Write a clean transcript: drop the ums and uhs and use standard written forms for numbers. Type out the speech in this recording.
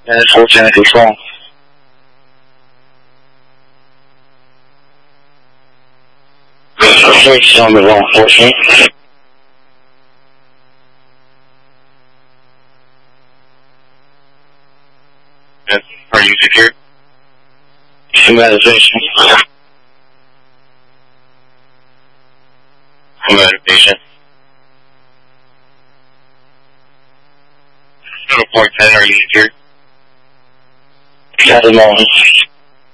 14 control. Switch number 114. Yes. Are you secured? Humanization. Humanization. Total 410, are you secured? At the moment.